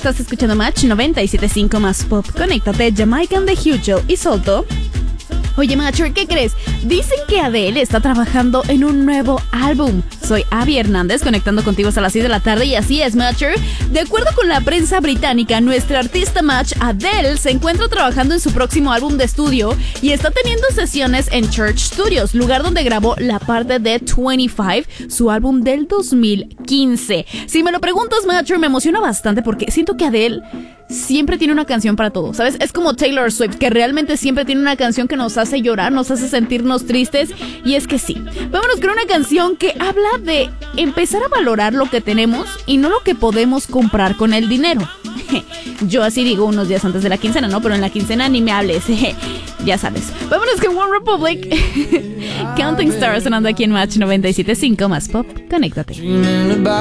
estás escuchando Match 97.5 más pop. Conéctate, Jamaican de Hugel y Solto. Oye, Matcher, ¿qué crees? Dicen que Adele está trabajando en un nuevo álbum. Soy Abby Hernández, conectando contigo hasta las 6 de la tarde, y así es, Matcher. De acuerdo con la prensa británica, nuestra artista Match, Adele, se encuentra trabajando en su próximo álbum de estudio y está teniendo sesiones en Church Studios, lugar donde grabó la parte de 25, su álbum del 2015. Si me lo preguntas, Matcher, me emociona bastante porque siento que Adele siempre tiene una canción para todo, ¿sabes? Es como Taylor Swift, que realmente siempre tiene una canción que nos hace llorar, nos hace sentirnos tristes. Y es que sí, vámonos con una canción que habla de empezar a valorar lo que tenemos y no lo que podemos comprar con el dinero. Yo así digo unos días antes de la quincena, ¿no? Pero en la quincena ni me hables. Ya sabes. Vámonos con One Republic. Counting Stars sonando aquí en Match 97.5 más pop. Conéctate.